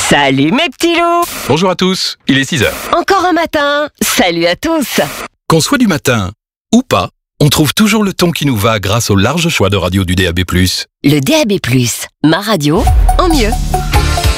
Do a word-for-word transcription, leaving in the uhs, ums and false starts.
Salut mes petits loups! Bonjour à tous, il est six heures. Encore un matin, salut à tous! Qu'on soit du matin ou pas, on trouve toujours le ton qui nous va grâce au large choix de radio du D A B plus. Le D A B plus, ma radio en mieux.